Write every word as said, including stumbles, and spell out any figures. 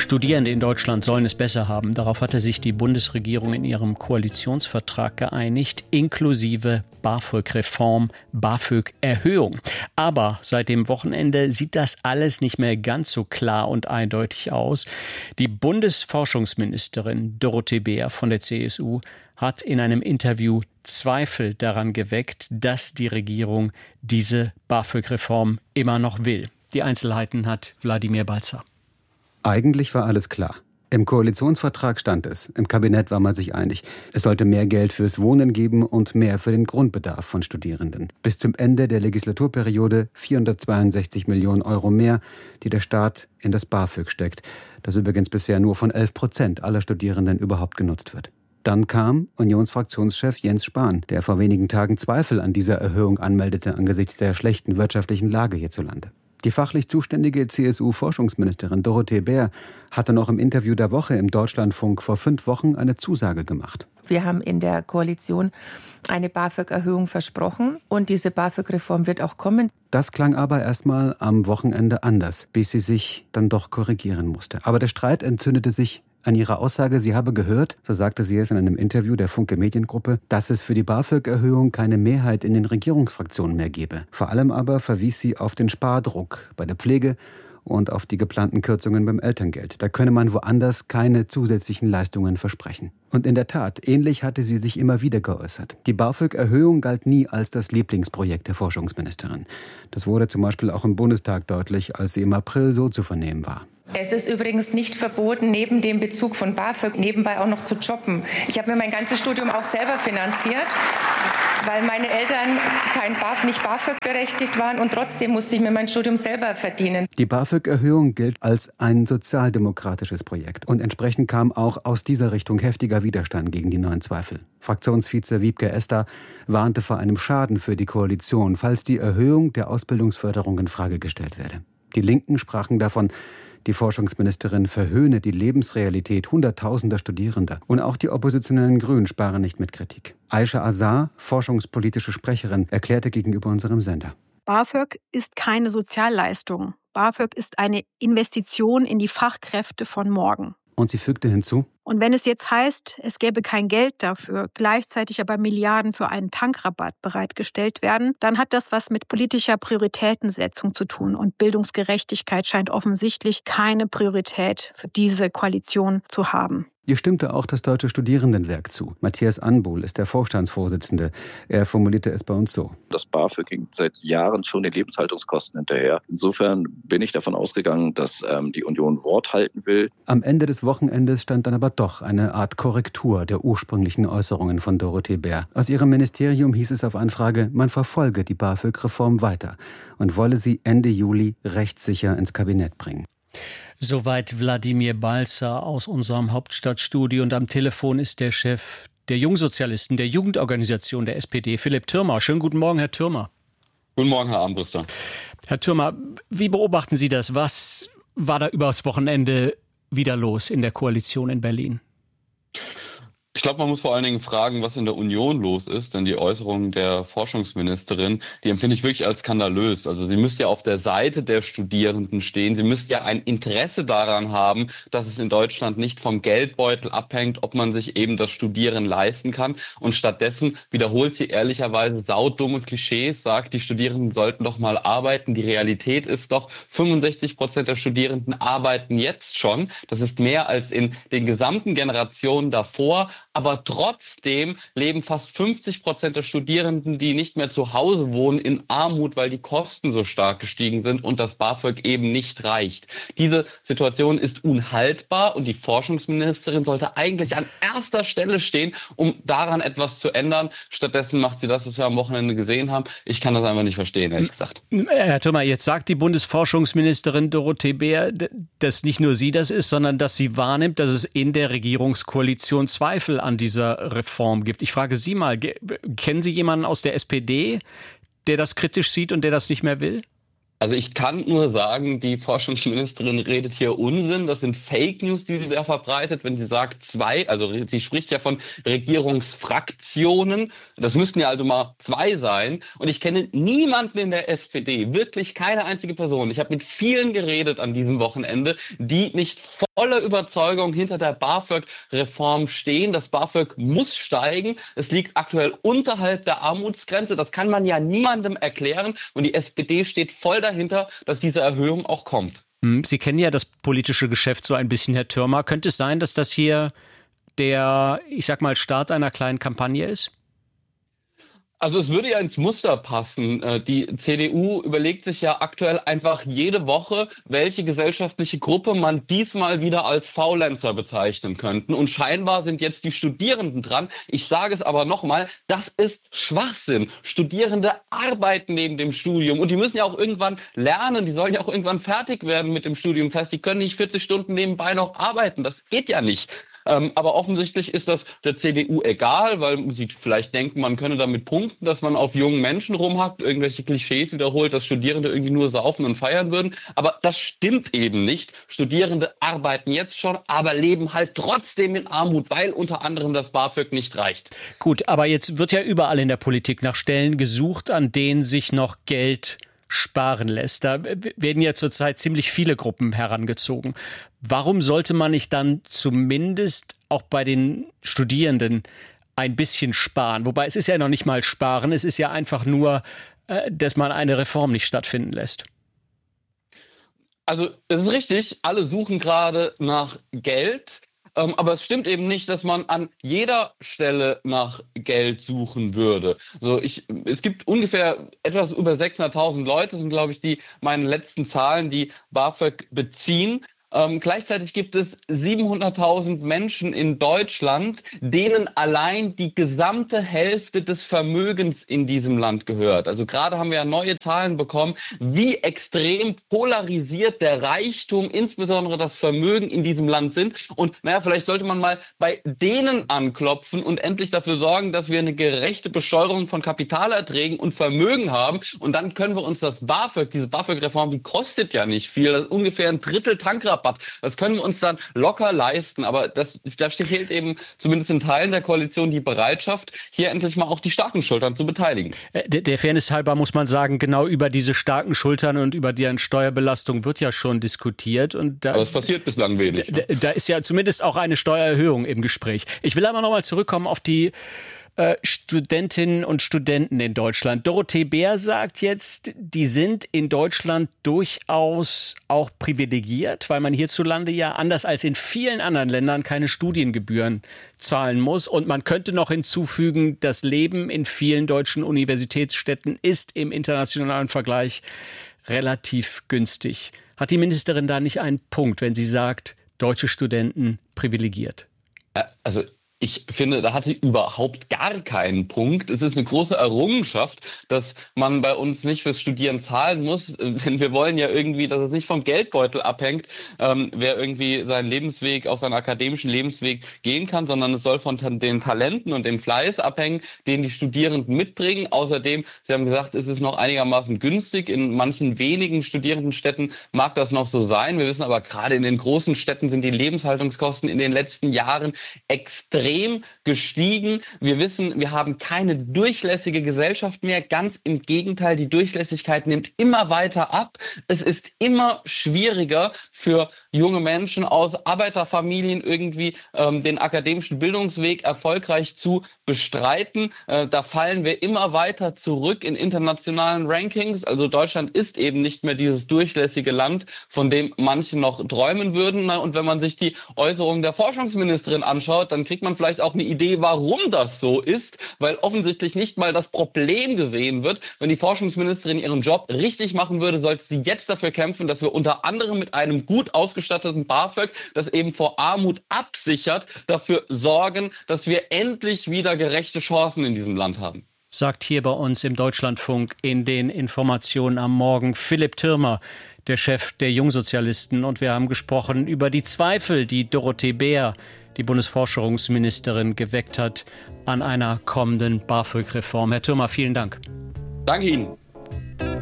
Studierende in Deutschland sollen es besser haben. Darauf hatte sich die Bundesregierung in ihrem Koalitionsvertrag geeinigt, inklusive BAföG-Reform, BAföG-Erhöhung. Aber seit dem Wochenende sieht das alles nicht mehr ganz so klar und eindeutig aus. Die Bundesforschungsministerin Dorothee Bär von der C S U hat in einem Interview Zweifel daran geweckt, dass die Regierung diese BAföG-Reform immer noch will. Die Einzelheiten hat Wladimir Balzer. Eigentlich war alles klar. Im Koalitionsvertrag stand es. Im Kabinett war man sich einig. Es sollte mehr Geld fürs Wohnen geben und mehr für den Grundbedarf von Studierenden. Bis zum Ende der Legislaturperiode vierhundertzweiundsechzig Millionen Euro mehr, die der Staat in das BAföG steckt. Das übrigens bisher nur von elf Prozent aller Studierenden überhaupt genutzt wird. Dann kam Unionsfraktionschef Jens Spahn, der vor wenigen Tagen Zweifel an dieser Erhöhung anmeldete angesichts der schlechten wirtschaftlichen Lage hierzulande. Die fachlich zuständige C S U-Forschungsministerin Dorothee Bär hatte noch im Interview der Woche im Deutschlandfunk vor fünf Wochen eine Zusage gemacht. Wir haben in der Koalition eine BAföG-Erhöhung versprochen und diese BAföG-Reform wird auch kommen. Das klang aber erstmal am Wochenende anders, bis sie sich dann doch korrigieren musste. Aber der Streit entzündete sich an ihrer Aussage, sie habe gehört, so sagte sie es in einem Interview der Funke Mediengruppe, dass es für die BAföG-Erhöhung keine Mehrheit in den Regierungsfraktionen mehr gebe. Vor allem aber verwies sie auf den Spardruck bei der Pflege und auf die geplanten Kürzungen beim Elterngeld. Da könne man woanders keine zusätzlichen Leistungen versprechen. Und in der Tat, ähnlich hatte sie sich immer wieder geäußert. Die BAföG-Erhöhung galt nie als das Lieblingsprojekt der Forschungsministerin. Das wurde zum Beispiel auch im Bundestag deutlich, als sie im April so zu vernehmen war. Es ist übrigens nicht verboten, neben dem Bezug von BAföG nebenbei auch noch zu jobben. Ich habe mir mein ganzes Studium auch selber finanziert, weil meine Eltern kein BAföG, nicht BAföG berechtigt waren und trotzdem musste ich mir mein Studium selber verdienen. Die BAföG-Erhöhung gilt als ein sozialdemokratisches Projekt und entsprechend kam auch aus dieser Richtung heftiger Widerstand gegen die neuen Zweifel. Fraktionsvize Wiebke Esther warnte vor einem Schaden für die Koalition, falls die Erhöhung der Ausbildungsförderung in Frage gestellt werde. Die Linken sprachen davon, die Forschungsministerin verhöhne die Lebensrealität hunderttausender Studierender. Und auch die oppositionellen Grünen sparen nicht mit Kritik. Aisha Azar, forschungspolitische Sprecherin, erklärte gegenüber unserem Sender: BAföG ist keine Sozialleistung. BAföG ist eine Investition in die Fachkräfte von morgen. Und sie fügte hinzu: Und wenn es jetzt heißt, es gäbe kein Geld dafür, gleichzeitig aber Milliarden für einen Tankrabatt bereitgestellt werden, dann hat das was mit politischer Prioritätensetzung zu tun. Und Bildungsgerechtigkeit scheint offensichtlich keine Priorität für diese Koalition zu haben. Ihr stimmte auch das Deutsche Studierendenwerk zu. Matthias Anbohl ist der Vorstandsvorsitzende. Er formulierte es bei uns so: Das BAföG ging seit Jahren schon den Lebenshaltungskosten hinterher. Insofern bin ich davon ausgegangen, dass ähm, die Union Wort halten will. Am Ende des Wochenendes stand dann aber doch eine Art Korrektur der ursprünglichen Äußerungen von Dorothee Bär. Aus ihrem Ministerium hieß es auf Anfrage, man verfolge die BAföG-Reform weiter und wolle sie Ende Juli rechtssicher ins Kabinett bringen. Soweit Wladimir Balzer aus unserem Hauptstadtstudio. Und am Telefon ist der Chef der Jungsozialisten, der Jugendorganisation der S P D, Philipp Thürmer. Schönen guten Morgen, Herr Thürmer. Guten Morgen, Herr Armbruster. Herr Thürmer, wie beobachten Sie das? Was war da übers Wochenende wieder los in der Koalition in Berlin? Ich glaube, man muss vor allen Dingen fragen, was in der Union los ist, denn die Äußerung der Forschungsministerin, die empfinde ich wirklich als skandalös. Also sie müsste ja auf der Seite der Studierenden stehen. Sie müsste ja ein Interesse daran haben, dass es in Deutschland nicht vom Geldbeutel abhängt, ob man sich eben das Studieren leisten kann. Und stattdessen wiederholt sie ehrlicherweise saudumme Klischees, sagt, die Studierenden sollten doch mal arbeiten. Die Realität ist doch, fünfundsechzig Prozent der Studierenden arbeiten jetzt schon. Das ist mehr als in den gesamten Generationen davor. Aber trotzdem leben fast fünfzig Prozent der Studierenden, die nicht mehr zu Hause wohnen, in Armut, weil die Kosten so stark gestiegen sind und das BAföG eben nicht reicht. Diese Situation ist unhaltbar und die Forschungsministerin sollte eigentlich an erster Stelle stehen, um daran etwas zu ändern. Stattdessen macht sie das, was wir am Wochenende gesehen haben. Ich kann das einfach nicht verstehen, ehrlich gesagt. Herr Thürmer, jetzt sagt die Bundesforschungsministerin Dorothee Bär, dass nicht nur sie das ist, sondern dass sie wahrnimmt, dass es in der Regierungskoalition Zweifel an dieser Reform gibt. Ich frage Sie mal, kennen Sie jemanden aus der S P D, der das kritisch sieht und der das nicht mehr will? Also ich kann nur sagen, die Forschungsministerin redet hier Unsinn. Das sind Fake News, die sie da verbreitet, wenn sie sagt zwei, also sie spricht ja von Regierungsfraktionen. Das müssten ja also mal zwei sein. Und ich kenne niemanden in der S P D, wirklich keine einzige Person. Ich habe mit vielen geredet an diesem Wochenende, die nicht voller Überzeugung hinter der BAföG-Reform stehen. Das BAföG muss steigen. Es liegt aktuell unterhalb der Armutsgrenze. Das kann man ja niemandem erklären. Und die S P D steht voll dahinter, dass diese Erhöhung auch kommt. Sie kennen ja das politische Geschäft so ein bisschen, Herr Thürmer. Könnte es sein, dass das hier der, ich sag mal, Start einer kleinen Kampagne ist? Also es würde ja ins Muster passen. Die C D U überlegt sich ja aktuell einfach jede Woche, welche gesellschaftliche Gruppe man diesmal wieder als Faulenzer bezeichnen könnte. Und scheinbar sind jetzt die Studierenden dran. Ich sage es aber nochmal, das ist Schwachsinn. Studierende arbeiten neben dem Studium und die müssen ja auch irgendwann lernen. Die sollen ja auch irgendwann fertig werden mit dem Studium. Das heißt, die können nicht vierzig Stunden nebenbei noch arbeiten. Das geht ja nicht. Ähm, aber offensichtlich ist das der C D U egal, weil sie vielleicht denken, man könne damit punkten, dass man auf jungen Menschen rumhackt, irgendwelche Klischees wiederholt, dass Studierende irgendwie nur saufen und feiern würden. Aber das stimmt eben nicht. Studierende arbeiten jetzt schon, aber leben halt trotzdem in Armut, weil unter anderem das BAföG nicht reicht. Gut, aber jetzt wird ja überall in der Politik nach Stellen gesucht, an denen sich noch Geld sparen lässt. Da werden ja zurzeit ziemlich viele Gruppen herangezogen. Warum sollte man nicht dann zumindest auch bei den Studierenden ein bisschen sparen? Wobei es ist ja noch nicht mal sparen, es ist ja einfach nur, dass man eine Reform nicht stattfinden lässt. Also es ist richtig, alle suchen gerade nach Geld. Ähm, aber es stimmt eben nicht, dass man an jeder Stelle nach Geld suchen würde. So, ich, es gibt ungefähr etwas über sechshunderttausend Leute, das sind, glaube ich, die meine letzten Zahlen, die BAföG beziehen. Ähm, gleichzeitig gibt es siebenhunderttausend Menschen in Deutschland, denen allein die gesamte Hälfte des Vermögens in diesem Land gehört. Also gerade haben wir ja neue Zahlen bekommen, wie extrem polarisiert der Reichtum, insbesondere das Vermögen in diesem Land sind. Und naja, vielleicht sollte man mal bei denen anklopfen und endlich dafür sorgen, dass wir eine gerechte Besteuerung von Kapitalerträgen und Vermögen haben. Und dann können wir uns das BAföG, diese BAföG-Reform, die kostet ja nicht viel, das ist ungefähr ein Drittel Tankrabatt. Das können wir uns dann locker leisten, aber das, da fehlt eben zumindest in Teilen der Koalition die Bereitschaft, hier endlich mal auch die starken Schultern zu beteiligen. Der, der Fairness halber muss man sagen, genau über diese starken Schultern und über deren Steuerbelastung wird ja schon diskutiert. Und da, aber es passiert bislang wenig. Da, da ist ja zumindest auch eine Steuererhöhung im Gespräch. Ich will aber noch mal zurückkommen auf die Äh, Studentinnen und Studenten in Deutschland. Dorothee Bär sagt jetzt, die sind in Deutschland durchaus auch privilegiert, weil man hierzulande ja anders als in vielen anderen Ländern keine Studiengebühren zahlen muss. Und man könnte noch hinzufügen, das Leben in vielen deutschen Universitätsstädten ist im internationalen Vergleich relativ günstig. Hat die Ministerin da nicht einen Punkt, wenn sie sagt, deutsche Studenten privilegiert? Also ich finde, da hat sie überhaupt gar keinen Punkt. Es ist eine große Errungenschaft, dass man bei uns nicht fürs Studieren zahlen muss, denn wir wollen ja irgendwie, dass es nicht vom Geldbeutel abhängt, ähm, wer irgendwie seinen Lebensweg, auch seinen akademischen Lebensweg gehen kann, sondern es soll von den Talenten und dem Fleiß abhängen, den die Studierenden mitbringen. Außerdem, Sie haben gesagt, es ist noch einigermaßen günstig. In manchen wenigen Studierendenstädten mag das noch so sein. Wir wissen aber, gerade in den großen Städten sind die Lebenshaltungskosten in den letzten Jahren extrem gestiegen. Wir wissen, wir haben keine durchlässige Gesellschaft mehr. Ganz im Gegenteil, die Durchlässigkeit nimmt immer weiter ab. Es ist immer schwieriger für junge Menschen aus Arbeiterfamilien irgendwie ähm, den akademischen Bildungsweg erfolgreich zu bestreiten. Äh, da fallen wir immer weiter zurück in internationalen Rankings. Also Deutschland ist eben nicht mehr dieses durchlässige Land, von dem manche noch träumen würden. Und wenn man sich die Äußerungen der Forschungsministerin anschaut, dann kriegt man vielleicht auch eine Idee, warum das so ist, weil offensichtlich nicht mal das Problem gesehen wird. Wenn die Forschungsministerin ihren Job richtig machen würde, sollte sie jetzt dafür kämpfen, dass wir unter anderem mit einem gut ausgestatteten BAföG, das eben vor Armut absichert, dafür sorgen, dass wir endlich wieder gerechte Chancen in diesem Land haben. Sagt hier bei uns im Deutschlandfunk in den Informationen am Morgen Philipp Thürmer, der Chef der Jungsozialisten. Und wir haben gesprochen über die Zweifel, die Dorothee Bär, die Bundesforschungsministerin, geweckt hat an einer kommenden BAföG-Reform. Herr Thürmer, vielen Dank. Danke Ihnen.